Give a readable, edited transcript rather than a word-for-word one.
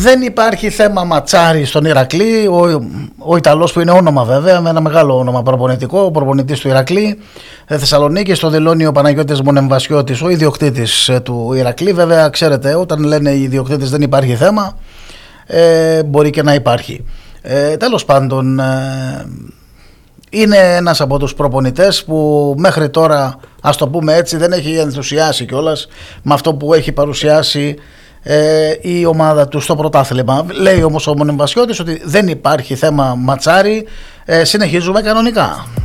Δεν υπάρχει θέμα ματσάρι στον Ηρακλή. Ο Ιταλός, που είναι όνομα βέβαια, με ένα μεγάλο όνομα προπονητικό, ο προπονητής του Ηρακλή Θεσσαλονίκη, στο δηλώνει ο Παναγιώτης Μονεμβασιώτης, ο ιδιοκτήτης του Ηρακλή. Βέβαια, ξέρετε, όταν λένε οι ιδιοκτήτες δεν υπάρχει θέμα, μπορεί και να υπάρχει. Τέλος πάντων, είναι ένας από τους προπονητές που μέχρι τώρα, ας το πούμε έτσι, δεν έχει ενθουσιάσει κιόλας με αυτό που έχει παρουσιάσει η ομάδα του στο πρωτάθλημα. Λέει όμως ο Μονεμβασιώτης ότι δεν υπάρχει θέμα ματσάρι, συνεχίζουμε κανονικά.